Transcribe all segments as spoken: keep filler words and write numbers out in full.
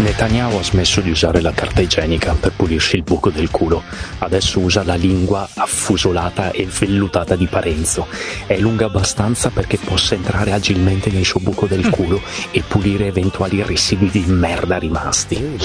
Netanyahu ha smesso di usare la carta igienica per pulirsi il buco del culo. Adesso usa la lingua affusolata e vellutata di Parenzo. È lunga abbastanza perché possa entrare agilmente nel suo buco del culo e pulire eventuali residui di merda rimasti.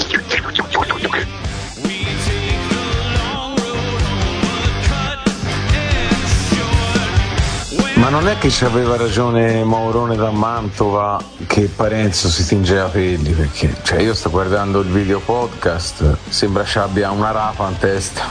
Ma non è che ci aveva ragione Maurone da Mantova che Parenzo si tingeva capelli, perché cioè io sto guardando il video podcast, sembra ci abbia una rapa in testa.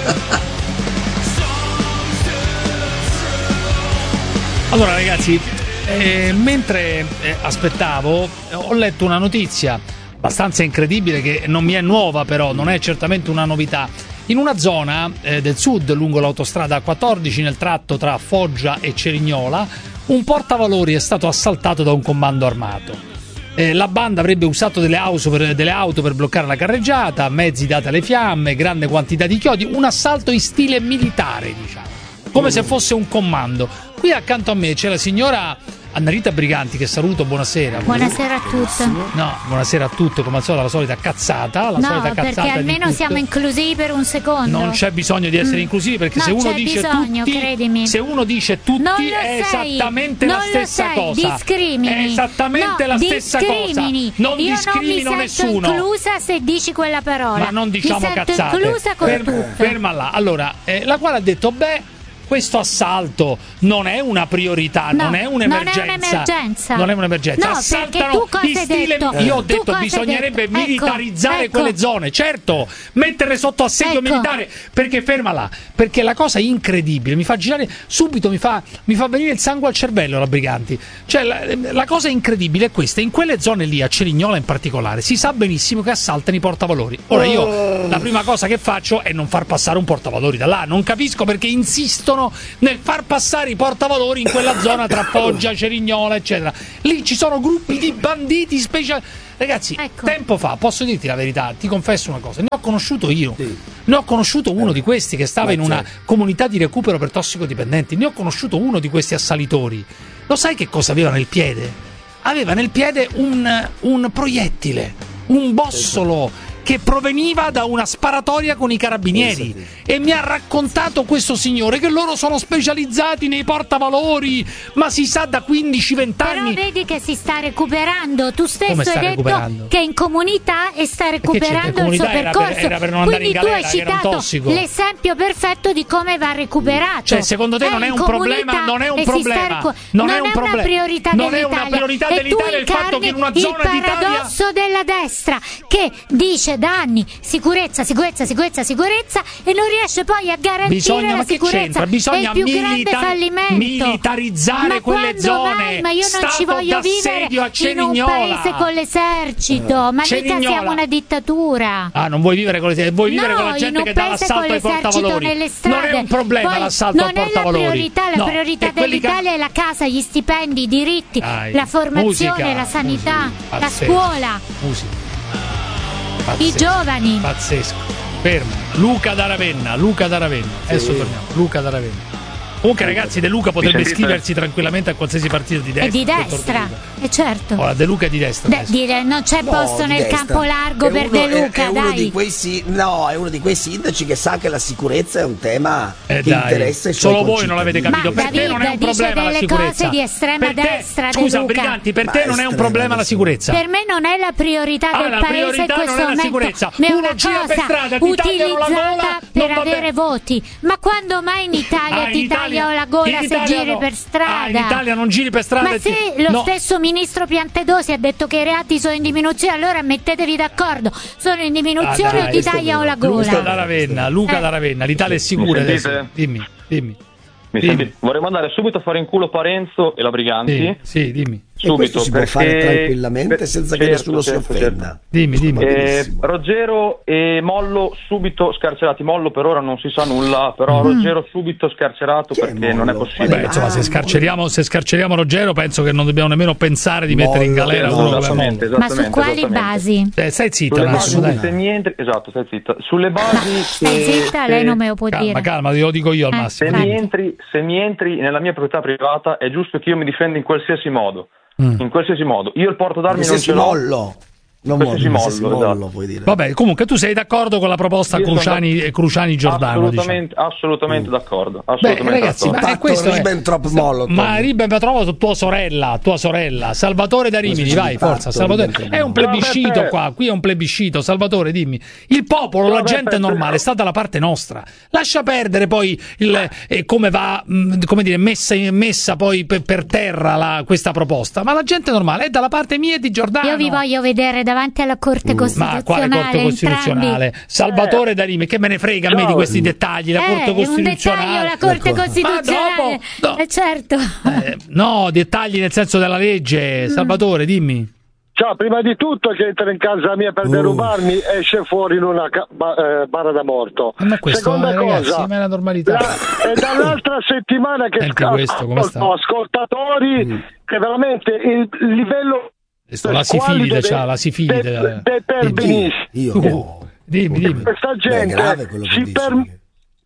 Allora ragazzi, eh, mentre eh, aspettavo ho letto una notizia abbastanza incredibile che non mi è nuova, però non è certamente una novità. In una zona eh, del sud, lungo l'autostrada A quattordici, nel tratto tra Foggia e Cerignola, un portavalori è stato assaltato da un comando armato. Eh, la banda avrebbe usato delle auto, per, delle auto per bloccare la carreggiata, mezzi dati alle fiamme, grande quantità di chiodi, un assalto in stile militare, diciamo, come se fosse un comando. Qui accanto a me c'è la signora Annarita Briganti, che saluto, buonasera. Buonasera a tutti. No, buonasera a tutti, come al solito la solita cazzata, la no, solita cazzata perché almeno siamo inclusivi per un secondo. Non c'è bisogno di essere mm. inclusivi, perché no, se uno c'è dice bisogno, tutti, credimi. se uno dice tutti non è sei, esattamente non la stessa lo sei, cosa. Discrimini. È esattamente no, la stessa discrimini. cosa. Non Io discrimino non mi nessuno. sento inclusa se dici quella parola. Ma non diciamo mi sento cazzate. inclusa con Ferma, tutto. ferma là. Allora, eh, la quale ha detto beh, questo assalto non è una priorità, no, non è un'emergenza. Non è un'emergenza. Non è un'emergenza. No, Assaltano tu cosa in hai stile. detto? Io ho Tu detto cosa bisognerebbe hai detto? militarizzare ecco, quelle ecco. zone, certo, metterle sotto assedio ecco. militare, perché ferma là, perché la cosa incredibile mi fa girare subito, mi fa, mi fa venire il sangue al cervello, la Briganti. Cioè la, la cosa incredibile è questa: in quelle zone lì, a Cerignola in particolare, si sa benissimo che assaltano i portavalori. Ora io la prima cosa che faccio è non far passare un portavalori da là. Non capisco perché insistono nel far passare i portavalori in quella zona tra Foggia, Cerignola, eccetera. Lì ci sono gruppi di banditi speciali. Ragazzi, ecco. Tempo fa, posso dirti la verità, ti confesso una cosa, ne ho conosciuto io. Sì. Ne ho conosciuto uno eh. di questi che stava Ma in una certo. comunità di recupero per tossicodipendenti. Ne ho conosciuto uno di questi assalitori. Lo sai che cosa aveva nel piede? Aveva nel piede un, un proiettile, un bossolo che proveniva da una sparatoria con i carabinieri. E mi ha raccontato questo signore che loro sono specializzati nei portavalori, ma si sa da quindici venti anni. Però vedi che si sta recuperando. Tu stesso hai detto recuperando? che è in comunità e sta recuperando il suo era percorso. Per, era per non andare Quindi in galera, tu hai citato l'esempio perfetto di come va recuperato. Cioè, secondo te è non è un problema? Non è un problema. Recu- non, non è un problema. una priorità non dell'Italia. è una priorità e dell'Italia il fatto che in una zona il d'Italia. Il paradosso della destra che dice da anni sicurezza, sicurezza, sicurezza, sicurezza e non riesce poi a garantire bisogna, la ma che sicurezza. c'entra? Bisogna è il più milita- grande fallimento. militarizzare ma quelle zone. Mai? Ma io non Stato ci voglio vivere in un paese con l'esercito. Ma Cerignola. mica siamo una dittatura. Ah, non vuoi vivere con l'esercito? Vuoi vivere no, con la gente che dà l'assalto ai portavalori? Nelle strade. Non è un problema poi l'assalto ai portavalori. Non è la priorità. La no, priorità dell'Italia che... è la casa, gli stipendi, i diritti, Dai, la formazione, musica, la sanità, musica, la scuola, musica. Pazzesco, i giovani. Pazzesco. Fermo. Luca da Ravenna, Luca da Ravenna. Sì. Adesso torniamo. Luca da Ravenna. Comunque ragazzi, De Luca potrebbe iscriversi tranquillamente a qualsiasi partito di destra. È di destra, e certo. Ora, De Luca è di destra. De- dire, non c'è no, posto nel destra. Campo largo è per uno, De Luca, è, è dai. Uno di quei, no, è uno di quei sindaci che sa che la sicurezza è un tema eh che dai. interessa i suoi Solo voi non l'avete capito. Ma per David te non è un problema la sicurezza. Cose di estrema per te, destra, scusa, De Luca. Briganti, per Ma te non è un problema la sicurezza. Per me non è la priorità ah, del la paese priorità in questo non è la momento. sicurezza. È Uno una gira cosa per strada, ti tagliano la gola per avere voti. Ma quando mai in Italia ti tagliano la gola se giri no. per strada? Ah, in Italia non giri per strada. Ma se ti... lo no. stesso ministro Piantedosi ha detto che i reati sono in diminuzione, allora mettetevi d'accordo, sono in diminuzione ah, o ti tagliano la gola? Luca da Ravenna, Luca eh. da Ravenna, l'Italia è sicura adesso. Dimmi, dimmi. Mi dimmi. Vorrei mandare subito a fare in culo Parenzo e la Briganti. Sì, sì dimmi. Subito, si perché... può fare tranquillamente per... senza certo, che nessuno certo, si offenda. Certo. Dimmi, dimmi. Eh, Roggero e Mollo subito scarcerati. Mollo per ora non si sa nulla, però mm. Roggero subito scarcerato. Chi perché non è possibile. Beh, insomma, se scarceriamo, se scarceriamo Roggero, penso che non dobbiamo nemmeno pensare di Mollo, mettere in galera no, uno come Mollo. Ma su quali basi? Eh, stai zitta, Sulle adesso, basi, dai. se mi entri, esatto, stai zitta. Sulle basi. Stai se, zitta, se, lei non me lo può calma, dire. Calma, lo dico io al eh, massimo. Se mi, entri, se mi entri nella mia proprietà privata, è giusto che io mi difenda in qualsiasi modo. Mm. In qualsiasi modo. Io il porto d'armi non ce l'ho. Mollo. Non qualsiasi mollo, mollo, mollo, esatto. puoi dire. Vabbè, comunque tu sei d'accordo con la proposta Io sono Cruciani da- Cruciani Giordano, assolutamente, diciamo. assolutamente d'accordo. Beh, Assolutamente ragazzi, d'accordo. ma è questo è- Ribbentrop Molotov. Ma Ribbentrop, tua sorella, tua sorella, Salvatore da Rimini, Cosa vai, ci forza, fatto, Salvatore. Ribbentrop? È un plebiscito Ciao, Beppe. qua, qui è un plebiscito, Salvatore, dimmi. Il popolo, la Ciao, gente Beppe. normale sta dalla parte nostra. Lascia perdere poi il, eh, come va, mh, come dire, messa, messa poi per, per terra la, questa proposta, ma la gente normale è dalla parte mia e di Giordano. Io vi voglio vedere davanti alla Corte Ma Costituzionale. quale Corte Costituzionale? entrambi. Salvatore da Rimini, che me ne frega a me Ciao. di questi dettagli, la Eh, Corte è un Costituzionale. dettaglio la Corte Ecco. Costituzionale. Ma dopo- no. Eh, certo. Eh, no, dettagli nel senso della legge. Salvatore, dimmi. Ciao, prima di tutto che entra in casa mia per Uh. derubarmi, esce fuori in una ca- ba- eh, bara da morto. Eh, Ma questo, Seconda eh, ragazzi, cosa, ma è la normalità. la- è dall'altra settimana che Senti questo, come sta? ascolto ascoltatori che veramente il livello Questo, la sifilide, qualido c'ha dei- la sifilide. dei- eh. dei perbenisti. Io. Uh, dimmi, dimmi. Questa Beh, è gente grave quello che si, dici. per-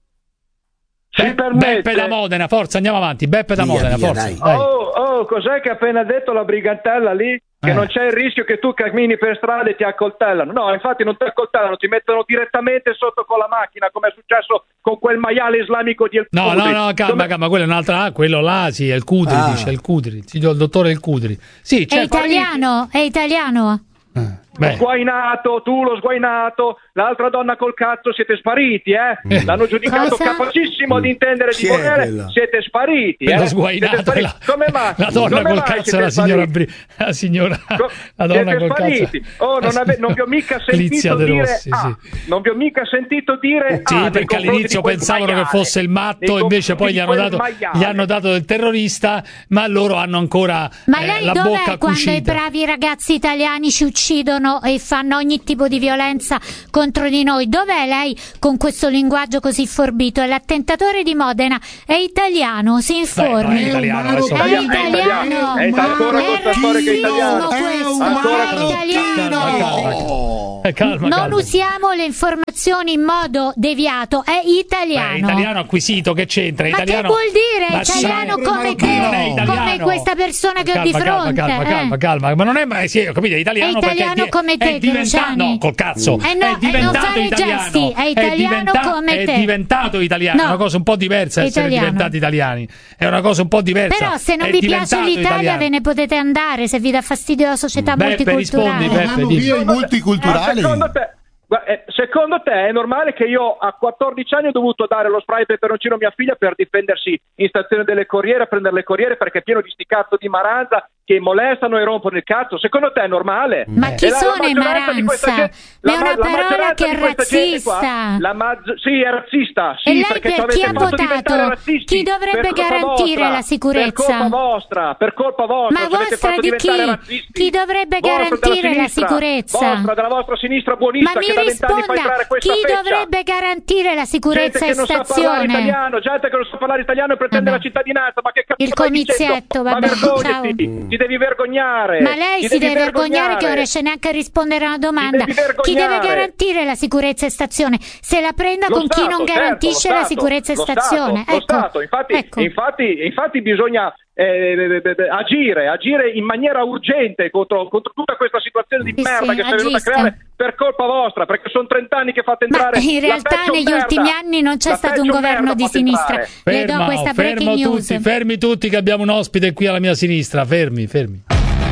si Be- permette Beppe da Modena, forza, andiamo avanti. Beppe da Via, Modena, via, forza. dai. Dai. Oh, oh, cos'è che ha appena detto la brigantella lì? Che Eh. non c'è il rischio che tu cammini per strada e ti accoltellano. No, infatti non ti accoltellano, ti mettono direttamente sotto con la macchina, come è successo con quel maiale islamico di El No, no, Kudri. no, calma, Come- calma, quello è un'altra. Ah, quello là, sì, è il Cudri, Ah. dice, è il Cudri. Il signor dottore Il Cudri. Sì, È c'è. italiano, è italiano. Eh, beh. Sguainato, tu lo sguainato, l'altra donna col cazzo, siete spariti, eh? L'hanno giudicato Cosa? capacissimo di intendere Chi di è volere, quella? siete spariti, Quello eh? sguainato Siete spariti. la, Come mai? la donna Come col mai cazzo è siete la signora spariti? Bri- la signora Co- la donna siete col spariti. cazzo Oh, non, ave- non vi ho mica Clizia sentito De dire Rossi, ah, sì. non vi ho mica sentito dire Sì, ah, nei perché confronti all'inizio di quel pensavano che maiale. fosse il Nei matto, invece poi confronti gli hanno, di dato, quel maiale. gli hanno dato del terrorista, ma loro hanno ancora Ma eh, lei la dov'è bocca quando i cucita. bravi ragazzi italiani ci uccidono e fanno ogni tipo di violenza contro di noi? Dov'è lei con questo linguaggio così forbito? E l'attentatore di Modena è italiano, si Beh, no, informi. è italiano, adesso- È È italiano. È ancora È questa storia che è italiano. razzismo questo, Ancora- è italiano. Calma, Eh, calma, Non calma. usiamo le informazioni in modo deviato, è Beh, italiano. italiano acquisito, che c'entra? Ma Italiano... che vuol dire? Ma Italiano sì, come ma non è te, italiano. come questa persona che ho di Calma, calma, fronte. calma, eh. calma, calma, ma non è mai, sì, ho capito, è italiano, È italiano perché è, come te, è diventato, Cruciani. no, col cazzo, Eh no, è eh, non diventato fare italiano, gesti, è italiano diventa- come è te. diventato italiano, No, è una cosa un po' diversa è essere italiano. diventati italiani, è una cosa un po' diversa. Però se non è vi piace diventato l'Italia italiano. ve ne potete andare se vi dà fastidio la società Beppe, multiculturale. rispondi, Beppe, Vanno dimmi. via i multiculturali. Ma secondo te, gua- eh, secondo te è normale che io a quattordici anni ho dovuto dare lo spray peperoncino a mia figlia per difendersi in stazione delle corriere, a prendere le corriere perché è pieno di sti cazzo di maranza che molestano e rompono il cazzo? Secondo te è normale? Ma chi E la- la sono i maggioranza di questa maranza? gente- Ma la è ma- una la parola maggioranza che è di questa gente qua- razzista. la maggi- sì, è razzista, sì, E lei perché per ci chi avete ha fatto diventare votato? razzisti Chi dovrebbe per colpa garantire vostra, la sicurezza? Per colpa vostra, per colpa vostra, Ma ci avete vostra fatto di diventare chi? razzisti. Chi dovrebbe Vostra, della garantire la sinistra, sicurezza? Vostra, della vostra sinistra Ma buonista mi che da vent'anni fa risponda, entrare questa chi feccia. dovrebbe garantire la sicurezza Gente in che non sa parlare stazione? italiano, gente che non sa parlare italiano e pretende Vabbè. la cittadinanza, ma che cazzo Il stai comizietto, dicendo? vabbè, Ma vergognati, ciao. ti devi vergognare. Ma lei ti si devi deve vergognare che non riesce neanche a rispondere a una domanda. devi vergognare. Chi deve garantire la sicurezza in stazione? Se la prenda Lo con chi Stato, non certo, garantisce lo la Stato, sicurezza in lo stazione. Stato, lo Ecco, Stato, infatti, ecco. infatti, infatti bisogna eh, eh, eh, agire, agire in maniera urgente contro, contro tutta questa situazione di Sì, merda sì, che si è venuta a agisca. creare per colpa vostra, perché sono trent'anni che fate Ma entrare in la realtà peggio negli merda. ultimi anni non c'è La stato un peggio governo merda di fate sinistra. entrare. Le do Ferma, questa breaking fermo news. tutti, fermi tutti che abbiamo un ospite qui alla mia sinistra, fermi, fermi.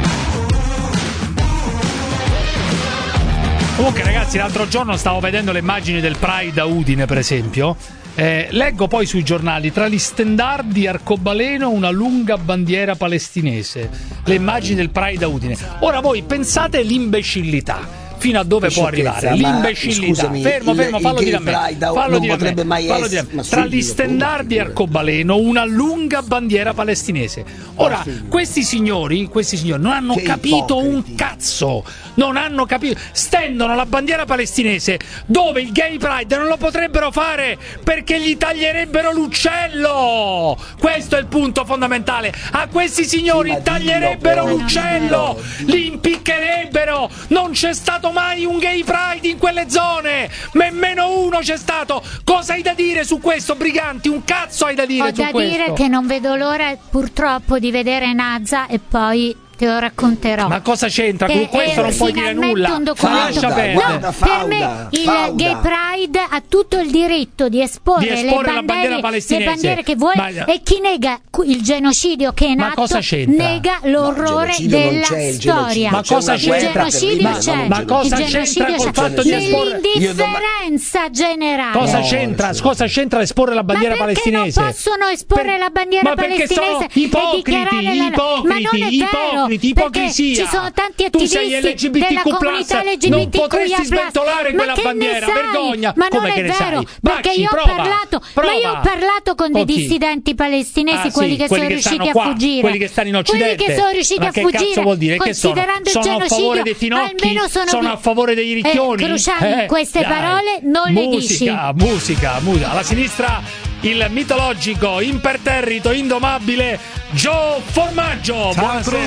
Comunque ragazzi, l'altro giorno stavo vedendo le immagini del Pride a Udine, per esempio. Eh, leggo poi sui giornali, tra gli stendardi arcobaleno una lunga bandiera palestinese, le immagini del Pride a Udine. Ora voi pensate l'imbecillità fino a dove Che può sciocchezza, arrivare ma, l'imbecillità. scusami, fermo, il- fermo, il fallo gay dire a me. pride Fallo non dire a me. potrebbe mai fallo dire a essere- me. ma Tra sì, gli lo stendardi pure, arcobaleno una lunga bandiera palestinese. Ora, questi signori, questi signori non hanno Che capito un ipocriti. cazzo. Non hanno capito. Stendono la bandiera palestinese dove il gay pride non lo potrebbero fare perché gli taglierebbero l'uccello. Questo è il punto fondamentale. A questi signori Sì, ma taglierebbero dillo, però, l'uccello, dillo, li impiccherebbero. Non c'è stato mai un gay pride in quelle zone. Nemmeno uno c'è stato. Cosa hai da dire su questo, Briganti? Un cazzo hai da dire Ho su da questo? dire che non vedo l'ora purtroppo di vedere Nazza e poi Te lo racconterò. Ma cosa c'entra? Che Con questo è non puoi dire finalmente nulla. un documento. Lascia perdere. Guarda, No, Fauda, per me il Fauda. Gay Pride ha tutto il diritto di esporre, Di esporre le, la bandiera bandiere, palestinese. le bandiere che vuole, Ma- e chi nega il genocidio che è in Ma atto cosa c'entra? nega l'orrore genocidio non della c'è, il storia. genocidio. Ma C'è cosa una Il guerra genocidio terribile, c'è. non Ma il cosa Il c'entra genocidio col c'è. fatto di esporre- Nell'indifferenza generale. Cosa No, c'entra? sì. Cosa c'entra esporre la bandiera ma perché palestinese? non possono esporre Per- la bandiera ma perché palestinese sono e ipocriti, dichiarare la... ipocriti, ma non è vero, ipocriti, perché ipocrisia. ci sono tanti Tu sei attivisti L G B T Q della plus, comunità non L G B T Q I A potresti plus. sventolare Ma quella che ne bandiera, sai? vergogna. Ma Come non che è ne vero, sai? perché Bacci, io ho prova, parlato, prova. ma io ho parlato con dei Con chi? dissidenti palestinesi, Ah, quelli sì, che quelli sono che stanno riusciti qua, a fuggire, quelli che stanno in Occidente. quelli che sono riusciti Ma a che fuggire, cazzo vuol dire? Che sono? considerando il Sono a genocidio, favore dei finocchi? almeno sono, Sono a favore dei ricchioni? Eh, Cruciani, queste dai. parole non le dici. Musica, musica, musica. Alla sinistra il mitologico, imperterrito, indomabile Joe Formaggio. Ciao, Buonasera.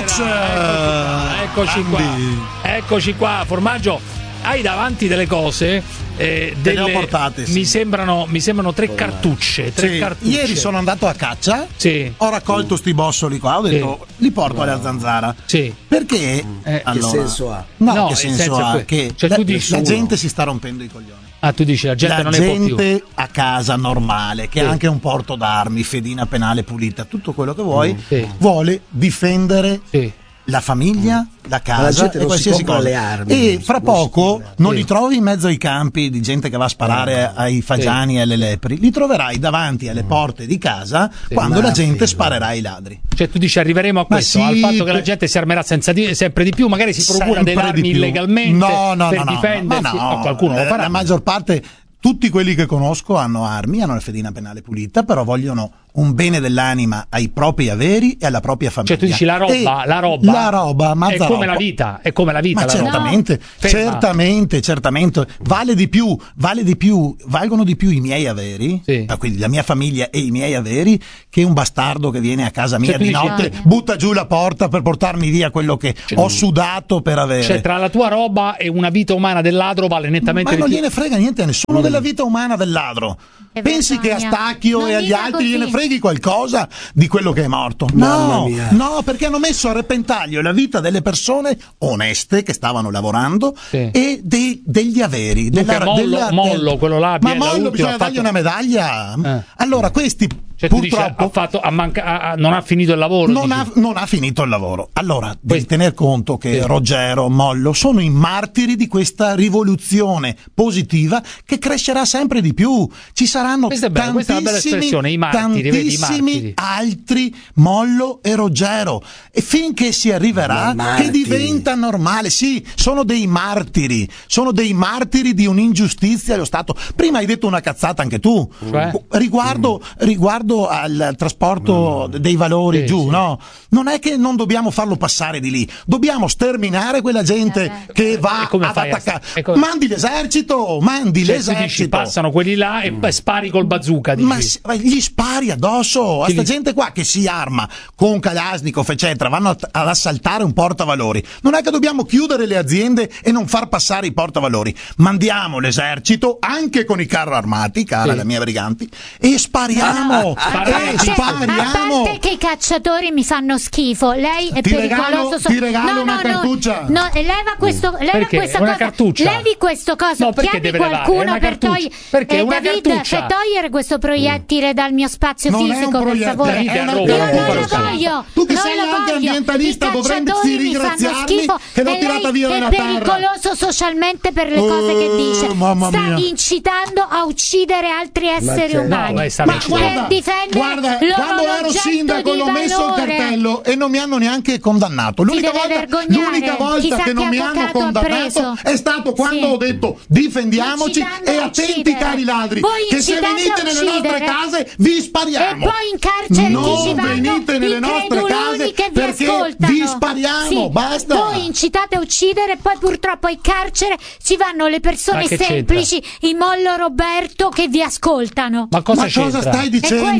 Cruz. Eccoci qua. Andy. Eccoci qua, Formaggio. Hai davanti delle cose, eh, Te ne ho delle- portate, sì. mi sembrano, mi sembrano tre cartucce, tre Sì, cartucce. ieri sono andato a caccia, Sì. ho raccolto sti bossoli qua, ho detto li porto alla zanzara. Sì. Perché? Eh, allora, Che senso ha? No, No, che il senso, senso è ha? que- Che cioè, la, tu dici la uno. gente si sta rompendo i coglioni. Ah, tu dici la gente La non ne può più. gente a casa normale, che Sì. ha anche un porto d'armi, fedina penale pulita, tutto quello che vuoi, Sì. vuole difendere Sì. la famiglia, la Ma la casa gente e non si qualsiasi compra cosa. le armi, E non si- fra non si poco compra le armi. non Sì. li trovi in mezzo ai campi di gente che va a sparare ai fagiani e alle lepri, li troverai davanti alle porte di casa quando Ma la gente figo. sparerà ai ladri. Cioè tu dici arriveremo a Ma questo, sì, al fatto che la per- gente si armerà senza di- sempre di più, magari si procura Sempre delle di armi più. illegalmente no, no, per no, no, difendersi. ma no, No, qualcuno lo la, farà. la maggior parte, tutti quelli che conosco hanno armi, hanno la fedina penale pulita, però vogliono un bene dell'anima ai propri averi e alla propria famiglia. Cioè tu dici la roba, E la roba, la roba è Mazzarotta. come la vita, è come la vita. Ma la roba. certamente, Ferma. certamente, certamente, vale di più, vale di più, valgono di più i miei averi, Sì. ah, quindi la mia famiglia e i miei averi, che un bastardo che viene a casa mia Cioè, tu di dici- notte, Ah. butta giù la porta per portarmi via quello che ho sudato per avere. Cioè tra la tua roba e una vita umana del ladro vale nettamente Ma non di più. gliene frega niente a nessuno della vita umana del ladro. È Pensi che a vergogna. Stacchio Non e agli dica altri così. gliene freghi qualcosa di quello che è morto? Mamma No, mia. no, perché hanno messo a repentaglio la vita delle persone oneste che stavano lavorando Sì. e dei- degli averi. Dunque, Mollo- Mollo, quello là, ma Biella, Mollo ultimo, bisogna ha dargli fatto- una medaglia. Eh. Allora, questi Cioè tu dici, purtroppo ha fatto, ha manca- ha- non ha finito il lavoro. non dici. ha, non ha finito il lavoro. Allora, devi Questo- tener conto che Sì. Ruggero, Mollo sono i martiri di questa rivoluzione positiva che crescerà sempre di più. Ci saranno Questa è bella, questa è una bella tantissimi, espressione, i martiri, vedi, i tantissimi martiri. altri Mollo e Ruggero. E finché si arriverà Ma che martiri. diventa normale. Sì, sono dei martiri, sono dei martiri di un'ingiustizia allo Stato. Prima hai detto una cazzata anche tu. Cioè? Riguardo, riguardo al trasporto dei valori Sì, giù, sì. no? Non è che non dobbiamo farlo passare di lì, dobbiamo sterminare quella gente Vabbè. che va E come ad fai a- attaccare. e come- Mandi l'esercito, mandi Cioè, tu dici, l'esercito. passano quelli là e poi spari col bazooka. Dici. Ma s- ma gli spari addosso a Chi sta li- gente qua che si arma con Kalashnikov eccetera, vanno a- ad assaltare un portavalori. Non è che dobbiamo chiudere le aziende e non far passare i portavalori. Mandiamo l'esercito anche con i carri armati, cara Sì. la mia Briganti, e spariamo, Spariamo. e A spariamo. parte che i cacciatori mi fanno schifo, lei è Ti pericoloso. regalo- so- ti regalo no, una no, cartuccia. No, no, e leva questo, leva Perché? questa Una cosa. cartuccia? Levi questo coso. No, perché Chiami deve levare? È qualcuno una per cartuccia. togliere. Perché? Eh, Una David, cartuccia. per togliere questo proiettile dal mio spazio Non è un fisico, per proiettile, favore. è una Io roba, non non lo farò voglio. Tu che non sei lo anche voglio. ambientalista, I dovresti cacciatori mi fanno ringraziarmi schifo che l'ho e tirata lei via è dalla terra. pericoloso socialmente per le cose che Oh, dice. mamma Sta mia. incitando a uccidere altri esseri che- umani. No, lei sta Ma incitando. guarda, per difendere guarda, loro quando ero l'oggetto sindaco di l'ho messo il valore. cartello e non mi hanno neanche condannato. L'unica deve volta, vergognare. l'unica volta Chissà che che non mi hanno avvocato ha condannato preso. è stato quando Sì. ho detto difendiamoci Incitando e a attenti uccidere. cari ladri, Voi che se incitate venite a nelle nostre uccidere. case vi spariamo. E poi in carcere non chi ci vanno? venite nelle I nostre creduloni case che vi perché ascoltano. vi spariamo, Sì. basta. Voi incitate a uccidere e poi purtroppo in carcere ci vanno le persone Ma che semplici, i Mollo Roberto che vi ascoltano. Ma cosa Ma cosa c'entra? stai E dicendo?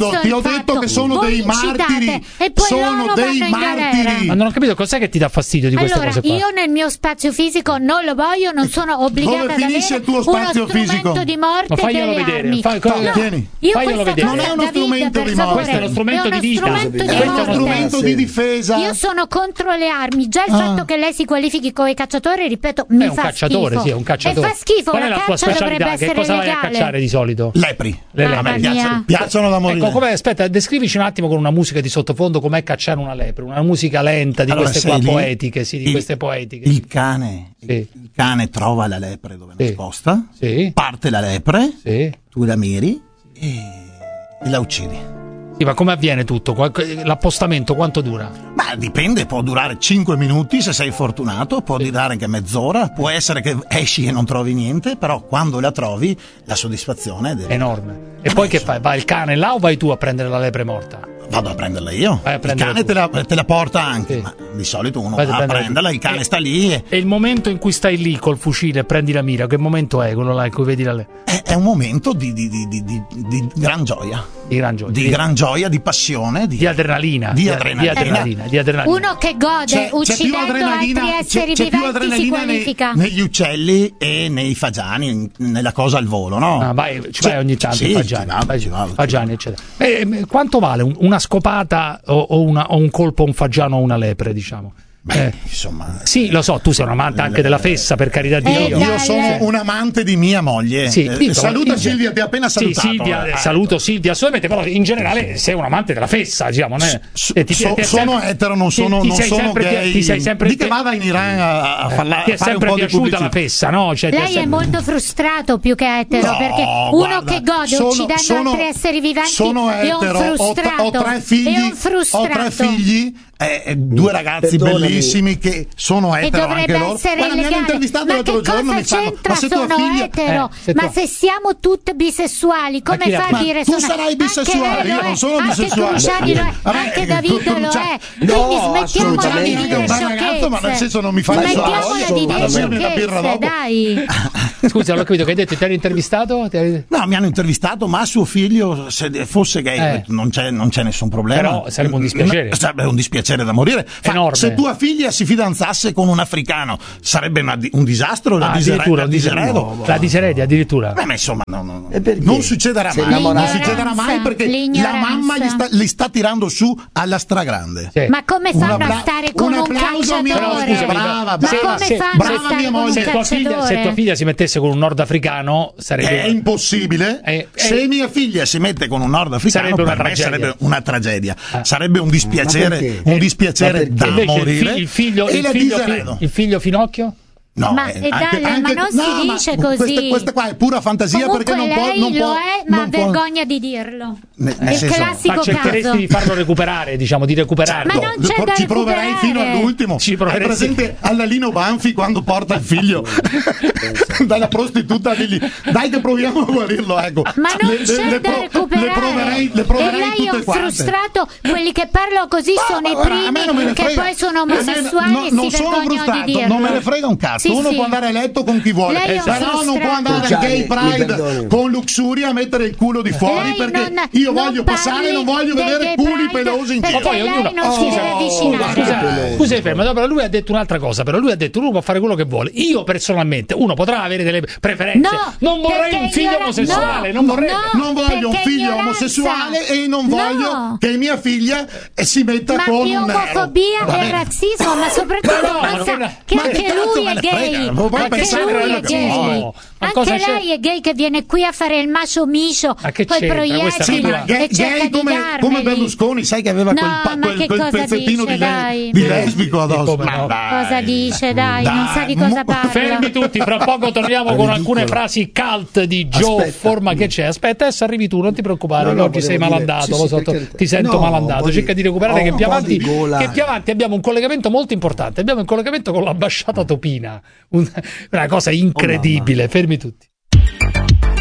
dicendo, ti ho il detto fatto. che sono Voi dei incitate martiri, e poi sono loro dei vanno in martiri. galera. Ma non ho capito cos'è che ti dà fastidio di queste Allora, cose qua. io nel mio spazio fisico non lo voglio, non sono obbligata Dove ad finisce avere il tuo spazio uno strumento fisico? di morte Ma faglielo delle vedere, armi. fai- cosa- No, Tieni. io Faglielo questa vedere. cosa, Non è uno David, strumento per di favore, morte. Questo è uno strumento è uno di vita. strumento di Questo è uno morte. strumento Sì. di difesa. Io sono contro le armi. Già il Ah. fatto che lei si qualifichi come cacciatore, ripeto, mi È un fa cacciatore, schifo. sì, è un cacciatore. E fa schifo, Qual è la la tua caccia dovrebbe specialità? Che essere cosa vai a legale. cacciare di solito? Lepri. Le A lepri. me Mamma piacciono, mia. piacciono da morire. Ecco, come, aspetta, descrivici un attimo con una musica di sottofondo com'è cacciare una lepre, una musica lenta di Allora, queste sei qua lì, poetiche, sì, di il- queste poetiche. Il cane, Sì. il cane trova la lepre dove Sì. nascosta, Sì. parte la lepre, Sì. tu la miri e, e la uccidi. Sì, ma come avviene tutto? Qua- L'appostamento quanto dura? Ma dipende, può durare cinque minuti se sei fortunato, può durare anche mezz'ora, può essere che esci e non trovi niente, però quando la trovi la soddisfazione è del- Enorme. E poi che fai? Va il cane là o vai tu a prendere la lepre morta? Vado a prenderla io. Vai a Il prenderla cane tu. te la, te la porta anche, Sì. ma di solito uno Vai a va a prenderla prenderla, tu. il cane E- sta lì e E il momento in cui stai lì col fucile e prendi la mira, che momento è quello là in cui vedi la lepre? è, è un momento di, di- di- di- di- di gran gioia, Di gran gioia. di gran gioia, di passione, di, Di adrenalina. Di Di adrenalina. adrenalina. Di adrenalina. Uno che gode C'è, c'è più uccidendo adrenalina, altri esseri c'è, c'è più viventi si adrenalina nei- qualifica. negli uccelli e nei fagiani, in- nella cosa al volo, no? Ah, vai, ci Cioè, vai ogni tanto, sì, Fagiani, ci vado, vai- ci vado, Fagiani, ci eccetera. Eh, eh, quanto vale un- una scopata o, o una- o un colpo a un fagiano o una lepre, diciamo? Beh, Eh, insomma, sì, lo so, tu sei un amante anche della fessa, per carità di Eh, Dio. dai. io sono un amante di mia moglie. Sì, Eh, dico, saluta in- Silvia, ti ha appena Sì, salutato. Silvia, Eh, saluto Silvia, assolutamente, però in generale sei un amante della fessa, diciamo, non è- So- eh, ti- so- ti è sono sempre- etero, non ti- sono, ti non sei sono sempre, gay. Ti sei sempre Di che vada in Iran a, a farla, ti è a fare un sempre po' di piaciuta pubblicità. la fessa, no? Cioè, ti è Lei è sempre- molto frustrato più che etero, No, perché uno guarda, che gode sono- uccidendo sono- altri esseri viventi sono è un etero, ho, frustrato. ho tre figli, è un ho frustrato. tre figli, eh, eh, due ragazzi Perdonami. bellissimi che sono E etero anche dovrebbe loro. essere Guarda, mi hanno illegale. intervistato Ma l'altro che giorno, cosa mi fanno, c'entra? ma se tua Sono figlia etero, Eh, se ma tua- se siamo tutte bisessuali, come chi l'ha fa detto? a dire tu sono- sarai Anche bisessuale, lei io lo non è, sono anche bisessuale. Cruciani lo è, Vabbè, anche David lo Cruciani- è. No, Quindi smettiamola assolutamente. di Anche dire un bel ragazzo, ma nel senso non mi fa sciocchezze. il Smettiamola so, di dire assolutamente. Una birra sciocchezze, dopo. dai. Scusa, non ho capito che hai detto, ti hanno intervistato? Ti hai- No, mi hanno intervistato, ma suo figlio, se fosse gay, Eh. non, c'è, non c'è nessun problema. Però sarebbe un dispiacere. No, sarebbe un dispiacere da morire. Fa- Enorme. se tua figlia si fidanzasse con un africano, sarebbe una di- un disastro, la Ah, disere- addirittura la un disere- diseredo. la diseredi addirittura. Beh, ma insomma, no, no, no. E perché? non succederà Sei mai. Non innamorato. succederà mai perché la L'ignoranza. mamma gli sta, li sta tirando su alla stragrande. Sì. Ma come fanno Un appla- a stare con un un, applauso a mia Però, calciatore? scusami, brava, Ma brava. come Se- fanno brava a stare mia con un moglie. Se tua, figlia, se calciatore? tua figlia si mettesse con un nordafricano sarebbe È impossibile. Eh, Se eh. mia figlia si mette con un nordafricano, Sarebbe una per me tragedia. sarebbe una tragedia. Ah. Sarebbe un Ma dispiacere, perché? un dispiacere Ma perché? da invece il, morire. fi- il figlio, e il, la figlio, diseredo. il figlio Finocchio? No, Ma- eh, e dai, ma non si no, dice ma così. Questa, questa qua è pura fantasia Comunque perché non può. lei Non lo può, è, ma non ha può- vergogna di dirlo. Ne- È nel il senso- classico Ma cercheresti caso. di farlo recuperare, diciamo, di recuperarlo. Ma non c'è Ci da proverai recuperare. fino all'ultimo. Ci Hai proveresti. presente alla Lino Banfi quando porta il figlio dalla prostituta di lì? Dai che proviamo a guarirlo, ecco. Ma non Le- le- c'è le da pro- recuperare. Le proverei, le e proverei lei è tutte un quante. frustrato. Quelli che parlano così Ma- sono ma i guarda, a me primi non me ne che frega. poi sono A me- omosessuali no, e non si sono vergognano di frustrato, dirlo. non me ne frega un cazzo. Sì, Uno sì. può andare a letto con chi vuole, Lei è un però non frustrato. può andare al Gianni, gay mi pride perdoni. con luxuria a mettere il culo di fuori Lei perché non- io non voglio parli passare, non voglio dei vedere gay culi pride, pelosi in perché giro. poi lei ognuno- non si Oh, deve avvicinare. Scusa, scusa, fermo, no, però lui ha detto un'altra cosa, però lui ha detto uno può fare quello che vuole. Io personalmente, uno potrà avere delle preferenze. No, non vorrei perché un figlio ignora- omosessuale, no, non vorrei. no. Non voglio un perché figlio ignoranza. omosessuale e non No. voglio che mia figlia eh, si metta Ma con più un nero. omofobia Va e bene. razzismo, ma soprattutto Ma no, ma pensa non- che ma anche che cazzo lui me è ne gay. frega? Non puoi Anche pensare lui quello è che gay. vuoi. Ma Anche cosa c'è? lei è gay che viene qui a fare il macio miscio Ma che coi c'entra? Questa proiettili Sì, ma gay, e cerca gay di come, darmeli. come Berlusconi, sai che aveva No, quel, pa- ma quel, che quel cosa pezzettino dice, di, le- dai? di lesbico addosso. come Ma no? dai. Cosa dice, dai, non sa di cosa mo- parla. Fermi tutti, fra poco torniamo con alcune frasi cult di Joe Aspetta. Forma. Che c'è? Aspetta, adesso arrivi tu, non ti preoccupare, No, che no, oggi sei volevo dire- malandato, sì, lo sì, so, perché- ti sento no, malandato. un po' di- Cerca di recuperare oh, che un più po' avanti, di gola. che più avanti abbiamo un collegamento molto importante. Abbiamo un collegamento con l'ambasciata topina, Un- una cosa incredibile. Fermi tutti.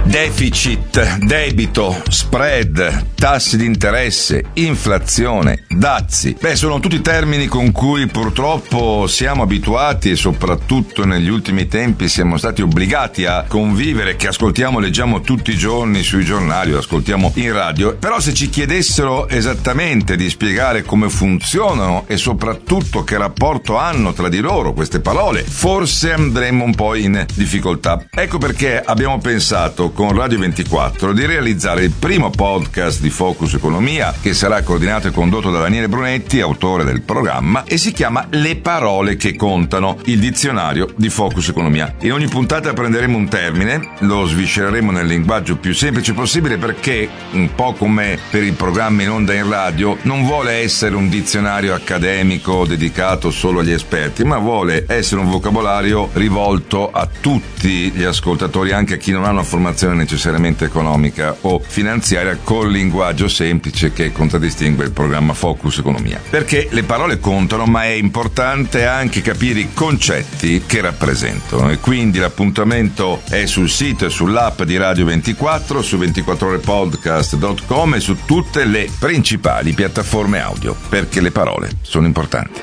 Deficit, debito, spread, tassi di interesse, inflazione, dazi. Beh, sono tutti termini con cui purtroppo siamo abituati e soprattutto negli ultimi tempi siamo stati obbligati a convivere, che ascoltiamo, leggiamo tutti i giorni sui giornali o ascoltiamo in radio. Però se ci chiedessero esattamente di spiegare come funzionano e soprattutto che rapporto hanno tra di loro queste parole, forse andremmo un po' in difficoltà. Ecco perché abbiamo pensato con Radio ventiquattro di realizzare il primo podcast di Focus Economia, che sarà coordinato e condotto da Daniele Brunetti, autore del programma, e si chiama Le parole che contano, il dizionario di Focus Economia. In ogni puntata prenderemo un termine, lo sviscereremo nel linguaggio più semplice possibile, perché, un po' come per il programma in onda in radio, non vuole essere un dizionario accademico dedicato solo agli esperti, ma vuole essere un vocabolario rivolto a tutti gli ascoltatori, anche a chi non ha una formazione necessariamente economica o finanziaria, col linguaggio semplice che contraddistingue il programma Focus Economia. Perché le parole contano, ma è importante anche capire i concetti che rappresentano, e quindi l'appuntamento è sul sito e sull'app di Radio ventiquattro, su ventiquattro ore podcast punto com e su tutte le principali piattaforme audio, perché le parole sono importanti.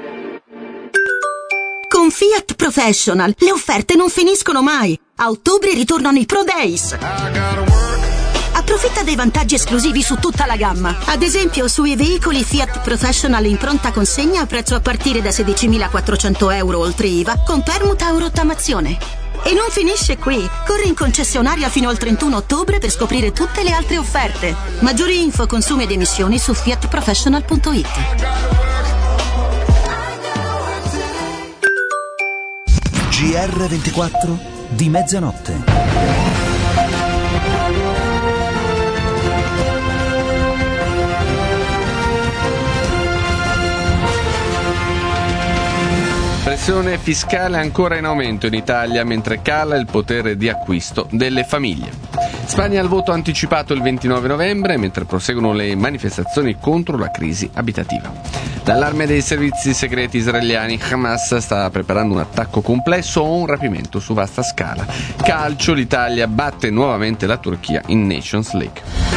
Con Fiat Professional le offerte non finiscono mai. A ottobre ritornano i Pro Days. Approfitta dei vantaggi esclusivi su tutta la gamma. Ad esempio, sui veicoli Fiat Professional in pronta consegna a prezzo a partire da sedicimilaquattrocento euro oltre I V A, con permuta o rottamazione. E non finisce qui. Corri in concessionaria fino al trentuno ottobre per scoprire tutte le altre offerte. Maggiori info, consumi ed emissioni su fiat professional punto it. G R ventiquattro di mezzanotte. Pressione fiscale ancora in aumento in Italia mentre cala il potere di acquisto delle famiglie. Spagna al voto anticipato il ventinove novembre mentre proseguono le manifestazioni contro la crisi abitativa. L'allarme dei servizi segreti israeliani, Hamas sta preparando un attacco complesso o un rapimento su vasta scala. Calcio, l'Italia batte nuovamente la Turchia in Nations League.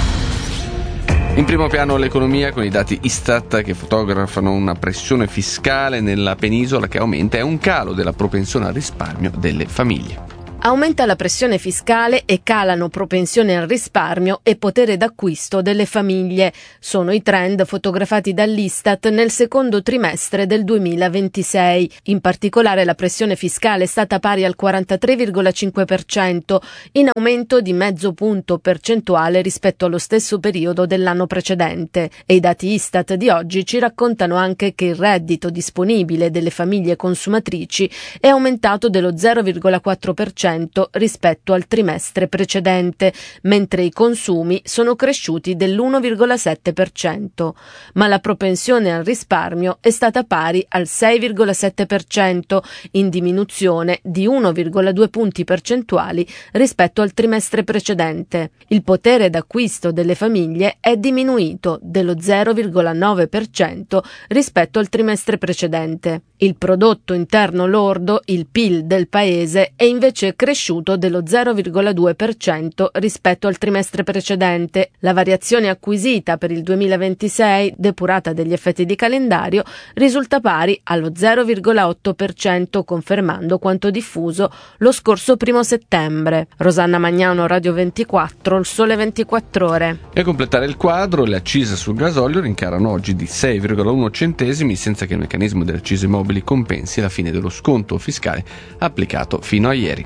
In primo piano l'economia con i dati Istat che fotografano una pressione fiscale nella penisola che aumenta e un calo della propensione al risparmio delle famiglie. Aumenta la pressione fiscale e calano propensione al risparmio e potere d'acquisto delle famiglie. Sono i trend fotografati dall'Istat nel secondo trimestre del duemilaventisei. In particolare la pressione fiscale è stata pari al quarantatré virgola cinque per cento, in aumento di mezzo punto percentuale rispetto allo stesso periodo dell'anno precedente. E i dati Istat di oggi ci raccontano anche che il reddito disponibile delle famiglie consumatrici è aumentato dello zero virgola quattro per cento rispetto al trimestre precedente, mentre i consumi sono cresciuti dell'uno virgola sette per cento. Ma la propensione al risparmio è stata pari al sei virgola sette per cento, in diminuzione di uno virgola due punti percentuali rispetto al trimestre precedente. Il potere d'acquisto delle famiglie è diminuito dello zero virgola nove per cento rispetto al trimestre precedente. Il prodotto interno lordo, il P I L del paese, è invece cresciuto dello zero virgola due per cento rispetto al trimestre precedente. La variazione acquisita per il duemilaventisei, depurata degli effetti di calendario, risulta pari allo zero virgola otto per cento, confermando quanto diffuso lo scorso primo settembre. Rosanna Magnano, Radio ventiquattro, il Sole ventiquattro Ore. E a completare il quadro, le accise sul gasolio rincarano oggi di sei virgola uno centesimi senza che il meccanismo delle accise mobili compensi la fine dello sconto fiscale applicato fino a ieri.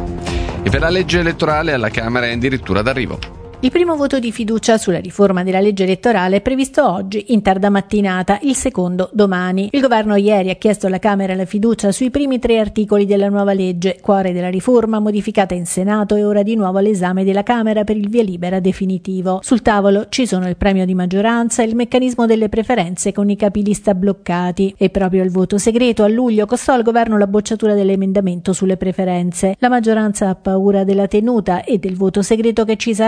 E per la legge elettorale alla Camera è addirittura d'arrivo. Il primo voto di fiducia sulla riforma della legge elettorale è previsto oggi in tarda mattinata, il secondo domani. Il governo ieri ha chiesto alla Camera la fiducia sui primi tre articoli della nuova legge, cuore della riforma modificata in Senato e ora di nuovo all'esame della Camera per il via libera definitivo. Sul tavolo ci sono il premio di maggioranza e il meccanismo delle preferenze con i capilista bloccati. E proprio il voto segreto a luglio costò al governo la bocciatura dell'emendamento sulle preferenze. La maggioranza ha paura della tenuta e del voto segreto che ci sarà alla fiducia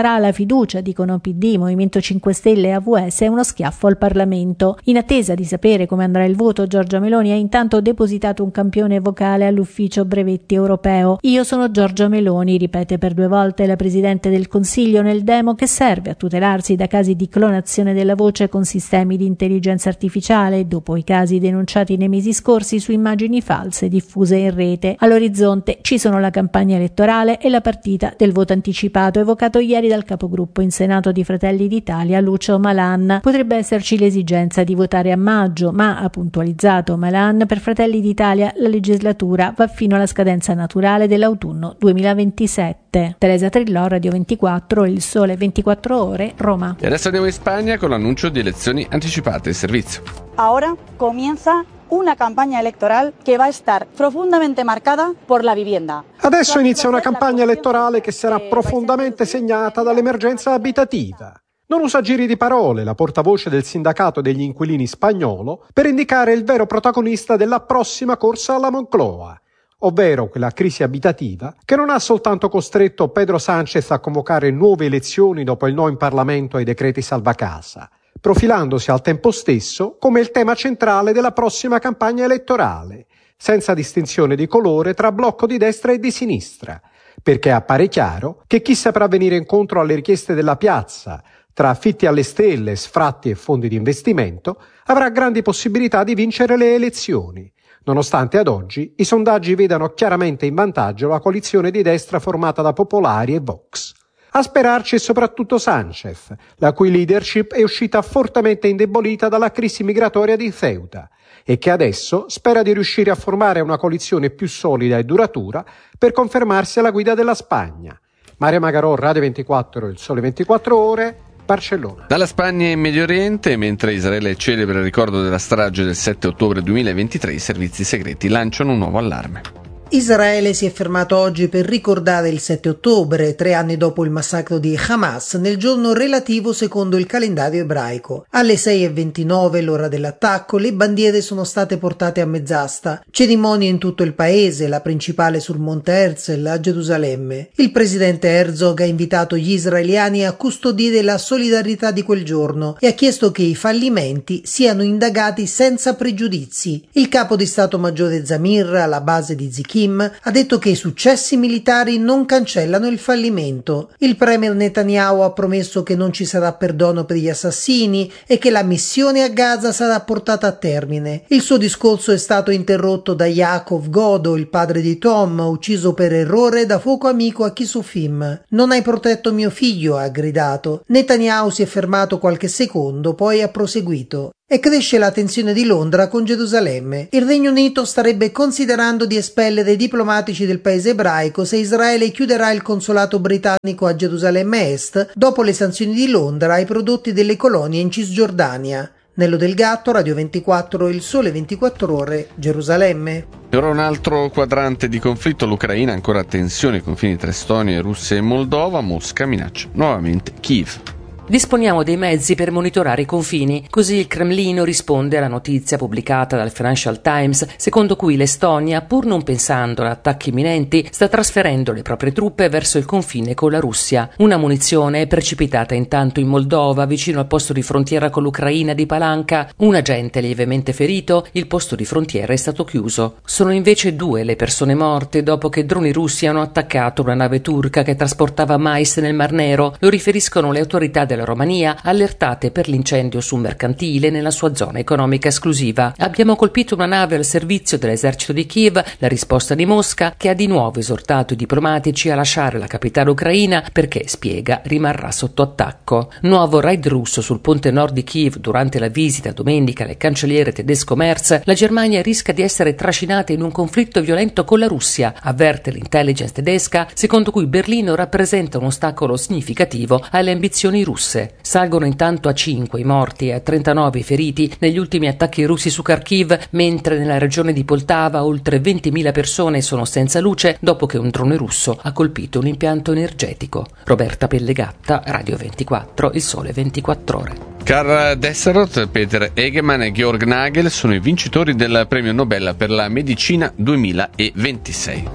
fiducia, dicono P D, Movimento cinque Stelle e A V S, è uno schiaffo al Parlamento. In attesa di sapere come andrà il voto, Giorgia Meloni ha intanto depositato un campione vocale all'ufficio brevetti europeo. Io sono Giorgia Meloni, ripete per due volte la Presidente del Consiglio nel demo che serve a tutelarsi da casi di clonazione della voce con sistemi di intelligenza artificiale, dopo i casi denunciati nei mesi scorsi su immagini false diffuse in rete. All'orizzonte ci sono la campagna elettorale e la partita del voto anticipato evocato ieri dal capogruppo in Senato di Fratelli d'Italia Lucio Malan. Potrebbe esserci l'esigenza di votare a maggio, ma ha puntualizzato Malan, per Fratelli d'Italia la legislatura va fino alla scadenza naturale dell'autunno duemilaventisette. Teresa Trillò, Radio ventiquattro, Il Sole ventiquattro Ore, Roma. E adesso andiamo in Spagna con l'annuncio di elezioni anticipate in servizio. Ahora comienza una campagna elettoral che va a estar profondamente marcata por la vivienda. Adesso inizia una campagna elettorale che sarà profondamente segnata dall'emergenza abitativa. Non usa giri di parole la portavoce del sindacato degli inquilini spagnolo per indicare il vero protagonista della prossima corsa alla Moncloa, ovvero quella crisi abitativa che non ha soltanto costretto Pedro Sánchez a convocare nuove elezioni dopo il no in Parlamento ai decreti salvacasa, profilandosi al tempo stesso come il tema centrale della prossima campagna elettorale, senza distinzione di colore tra blocco di destra e di sinistra, perché appare chiaro che chi saprà venire incontro alle richieste della piazza, tra affitti alle stelle, sfratti e fondi di investimento, avrà grandi possibilità di vincere le elezioni, nonostante ad oggi i sondaggi vedano chiaramente in vantaggio la coalizione di destra formata da Popolari e Vox. A sperarci è soprattutto Sánchez, la cui leadership è uscita fortemente indebolita dalla crisi migratoria di Ceuta e che adesso spera di riuscire a formare una coalizione più solida e duratura per confermarsi alla guida della Spagna. Mario Magarò, Radio ventiquattro, Il Sole ventiquattro Ore, Barcellona. Dalla Spagna in Medio Oriente, mentre Israele celebra il ricordo della strage del sette ottobre duemilaventitré, i servizi segreti lanciano un nuovo allarme. Israele si è fermato oggi per ricordare il sette ottobre, tre anni dopo il massacro di Hamas, nel giorno relativo secondo il calendario ebraico. Alle sei e ventinove, l'ora dell'attacco, le bandiere sono state portate a mezz'asta. Cerimonie in tutto il paese, la principale sul Monte Herzl a Gerusalemme. Il presidente Herzog ha invitato gli israeliani a custodire la solidarietà di quel giorno e ha chiesto che i fallimenti siano indagati senza pregiudizi. Il capo di Stato Maggiore Zamir, alla base di Zikim, ha detto che i successi militari non cancellano il fallimento. Il premier Netanyahu ha promesso che non ci sarà perdono per gli assassini e che la missione a Gaza sarà portata a termine. Il suo discorso è stato interrotto da Yaakov Godo, il padre di Tom, ucciso per errore da fuoco amico a Kisufim. Non hai protetto mio figlio, ha gridato. Netanyahu si è fermato qualche secondo, poi ha proseguito. E cresce la tensione di Londra con Gerusalemme. Il Regno Unito starebbe considerando di espellere i diplomatici del paese ebraico se Israele chiuderà il consolato britannico a Gerusalemme Est dopo le sanzioni di Londra ai prodotti delle colonie in Cisgiordania. Nello Del Gatto, Radio ventiquattro, Il Sole ventiquattro Ore, Gerusalemme. E ora un altro quadrante di conflitto, l'Ucraina, ancora tensioni ai confini tra Estonia, Russia e Moldova, Mosca minaccia nuovamente Kiev. Disponiamo dei mezzi per monitorare i confini, così il Cremlino risponde alla notizia pubblicata dal Financial Times, secondo cui l'Estonia, pur non pensando ad attacchi imminenti, sta trasferendo le proprie truppe verso il confine con la Russia. Una munizione è precipitata intanto in Moldova, vicino al posto di frontiera con l'Ucraina di Palanca. Un agente lievemente ferito, il posto di frontiera è stato chiuso. Sono invece due le persone morte dopo che droni russi hanno attaccato una nave turca che trasportava mais nel Mar Nero, lo riferiscono le autorità della Romania, allertate per l'incendio su un mercantile nella sua zona economica esclusiva. Abbiamo colpito una nave al servizio dell'esercito di Kiev, la risposta di Mosca, che ha di nuovo esortato i diplomatici a lasciare la capitale ucraina perché, spiega, rimarrà sotto attacco. Nuovo raid russo sul ponte nord di Kiev durante la visita domenica del cancelliere tedesco Merz. La Germania rischia di essere trascinata in un conflitto violento con la Russia, avverte l'intelligence tedesca, secondo cui Berlino rappresenta un ostacolo significativo alle ambizioni russe. Salgono intanto a cinque i morti e a trentanove i feriti negli ultimi attacchi russi su Kharkiv, mentre nella regione di Poltava oltre ventimila persone sono senza luce dopo che un drone russo ha colpito un impianto energetico. Roberta Pellegatta, Radio ventiquattro, Il Sole ventiquattro Ore. Karl Desserot, Peter Egeman e Georg Nagel sono i vincitori del premio Nobel per la medicina duemilaventisei.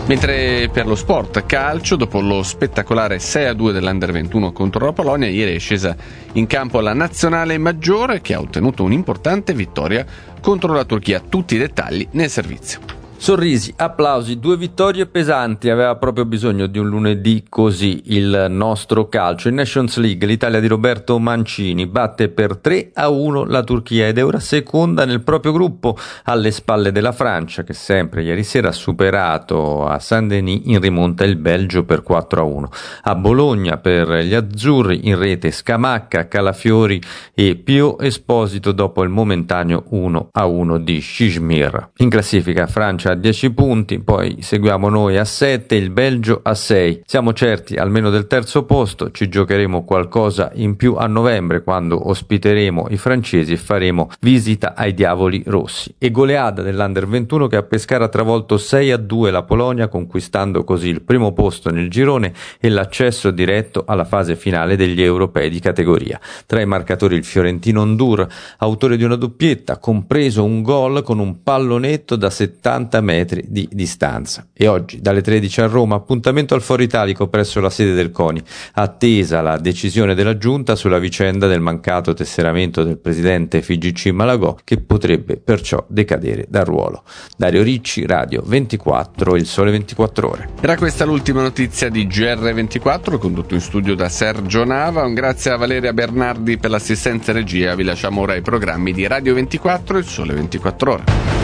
Mentre per lo sport calcio, dopo lo spettacolare sei a due dell'Under ventuno contro la Polonia, ieri è scesa in campo la nazionale maggiore che ha ottenuto un'importante vittoria contro la Turchia. Tutti i dettagli nel servizio. Sorrisi, applausi, due vittorie pesanti, aveva proprio bisogno di un lunedì così il nostro calcio. In Nations League l'Italia di Roberto Mancini batte per tre a uno la Turchia ed è ora seconda nel proprio gruppo, alle spalle della Francia che sempre ieri sera ha superato a Saint-Denis in rimonta il Belgio per quattro a uno. A Bologna per gli azzurri in rete Scamacca, Calafiori e Pio Esposito dopo il momentaneo uno a uno di Šimir. In classifica Francia a dieci punti, poi seguiamo noi a sette, il Belgio a sei. Siamo certi almeno del terzo posto, ci giocheremo qualcosa in più a novembre quando ospiteremo i francesi e faremo visita ai Diavoli Rossi. E goleada dell'Under ventuno che a Pescara ha travolto sei a due la Polonia, conquistando così il primo posto nel girone e l'accesso diretto alla fase finale degli europei di categoria. Tra i marcatori il fiorentino Ndur, autore di una doppietta, compreso un gol con un pallonetto da settanta metri di distanza. E oggi dalle tredici a Roma appuntamento al Foro Italico presso la sede del CONI, attesa la decisione della Giunta sulla vicenda del mancato tesseramento del presidente F I G C Malagò, che potrebbe perciò decadere dal ruolo. Dario Ricci, Radio ventiquattro, Il Sole ventiquattro Ore. Era questa l'ultima notizia di G R ventiquattro, condotto in studio da Sergio Nava. Un grazie a Valeria Bernardi per l'assistenza e regia. Vi lasciamo ora i programmi di Radio ventiquattro e Il Sole ventiquattro Ore.